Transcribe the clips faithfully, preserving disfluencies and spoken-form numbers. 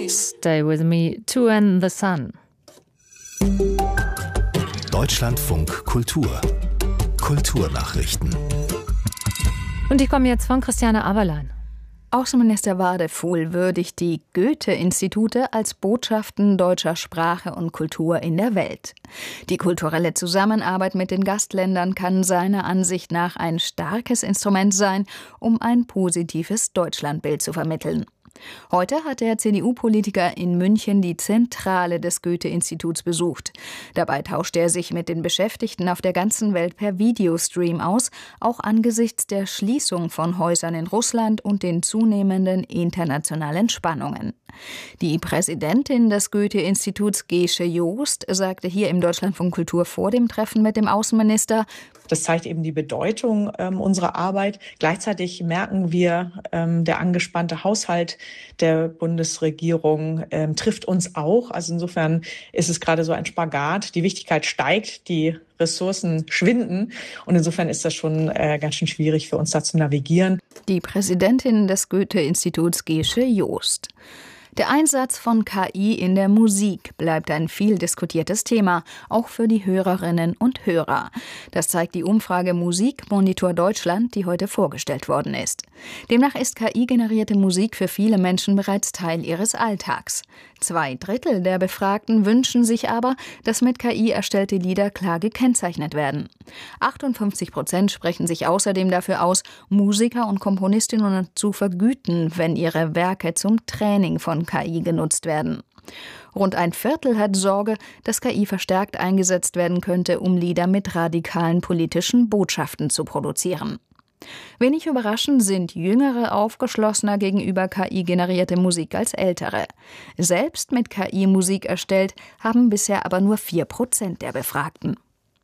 Stay with me, Two and the Sun. Deutschlandfunk Kultur. Kulturnachrichten. Und die kommen jetzt von Christiane Aberlein. Außenminister Wadefuhl würdigt die Goethe-Institute als Botschaften deutscher Sprache und Kultur in der Welt. Die kulturelle Zusammenarbeit mit den Gastländern kann seiner Ansicht nach ein starkes Instrument sein, um ein positives Deutschlandbild zu vermitteln. Heute hat der C D U-Politiker in München die Zentrale des Goethe-Instituts besucht. Dabei tauschte er sich mit den Beschäftigten auf der ganzen Welt per Videostream aus, auch angesichts der Schließung von Häusern in Russland und den zunehmenden internationalen Spannungen. Die Präsidentin des Goethe-Instituts, Gesche Joost, sagte hier im Deutschlandfunk Kultur vor dem Treffen mit dem Außenminister: Das zeigt eben die Bedeutung ähm, unserer Arbeit. Gleichzeitig merken wir, ähm, der angespannte Haushalt der Bundesregierung ähm, trifft uns auch. Also insofern ist es gerade so ein Spagat. Die Wichtigkeit steigt, die Ressourcen schwinden. Und insofern ist das schon äh, ganz schön schwierig für uns da zu navigieren. Die Präsidentin des Goethe-Instituts, Gesche Joost. Der Einsatz von K I in der Musik bleibt ein viel diskutiertes Thema, auch für die Hörerinnen und Hörer. Das zeigt die Umfrage Musikmonitor Deutschland, die heute vorgestellt worden ist. Demnach ist K I-generierte Musik für viele Menschen bereits Teil ihres Alltags. Zwei Drittel der Befragten wünschen sich aber, dass mit K I erstellte Lieder klar gekennzeichnet werden. achtundfünfzig Prozent sprechen sich außerdem dafür aus, Musiker und Komponistinnen zu vergüten, wenn ihre Werke zum Training von K I genutzt werden. Rund ein Viertel hat Sorge, dass K I verstärkt eingesetzt werden könnte, um Lieder mit radikalen politischen Botschaften zu produzieren. Wenig überraschend sind Jüngere aufgeschlossener gegenüber K I-generierte Musik als Ältere. Selbst mit K I Musik erstellt, haben bisher aber nur vier Prozent der Befragten.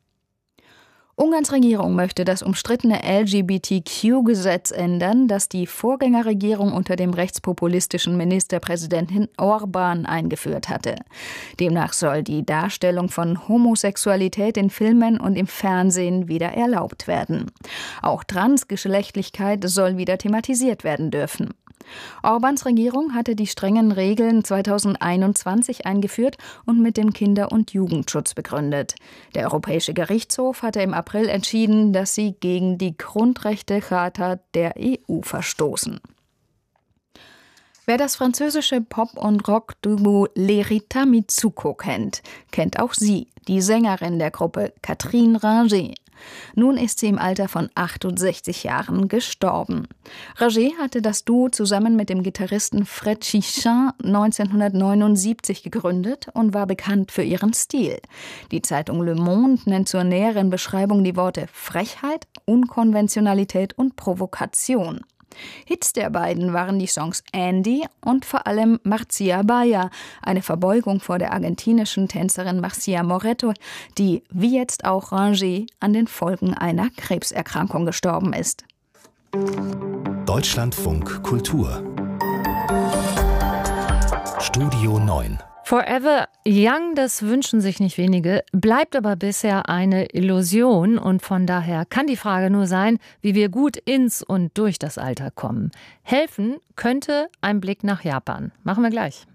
Ungarns Regierung möchte das umstrittene L G B T Q-Gesetz ändern, das die Vorgängerregierung unter dem rechtspopulistischen Ministerpräsidenten Orbán eingeführt hatte. Demnach soll die Darstellung von Homosexualität in Filmen und im Fernsehen wieder erlaubt werden. Auch Transgeschlechtlichkeit soll wieder thematisiert werden dürfen. Orbáns Regierung hatte die strengen Regeln zweitausendeinundzwanzig eingeführt und mit dem Kinder- und Jugendschutz begründet. Der Europäische Gerichtshof hatte im April entschieden, dass sie gegen die Grundrechtecharta der E U verstoßen. Wer das französische Pop- und Rock-Duo Lerita Mitsuko kennt, kennt auch sie, die Sängerin der Gruppe Catherine Ringer. Nun ist sie im Alter von achtundsechzig Jahren gestorben. Ringer hatte das Duo zusammen mit dem Gitarristen Fred Chichin neunzehnhundertneunundsiebzig gegründet und war bekannt für ihren Stil. Die Zeitung Le Monde nennt zur näheren Beschreibung die Worte Frechheit, Unkonventionalität und Provokation. Hits der beiden waren die Songs Andy und vor allem Marcia Baya, eine Verbeugung vor der argentinischen Tänzerin Marcia Moretto, die, wie jetzt auch Ringer, an den Folgen einer Krebserkrankung gestorben ist. Deutschlandfunk Kultur. Studio neun. Forever Young, das wünschen sich nicht wenige, bleibt aber bisher eine Illusion und von daher kann die Frage nur sein, wie wir gut ins und durch das Alter kommen. Helfen könnte ein Blick nach Japan. Machen wir gleich.